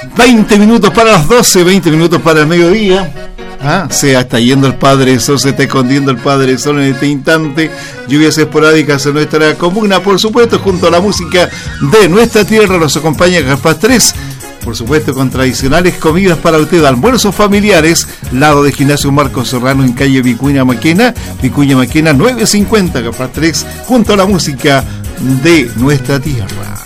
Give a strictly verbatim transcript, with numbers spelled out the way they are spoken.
veinte minutos para las doce, veinte minutos para el mediodía. Ah, se está yendo el Padre Sol, se está escondiendo el Padre Sol en este instante. Lluvias esporádicas en nuestra comuna, por supuesto, junto a la música de nuestra tierra. Nos acompaña Gaspar tres, por supuesto, con tradicionales comidas para usted, almuerzos familiares, lado de Gimnasio Marcos Serrano en calle Vicuña Maquena, Vicuña Maquena nueve cincuenta, Gaspar tres, junto a la música de nuestra tierra.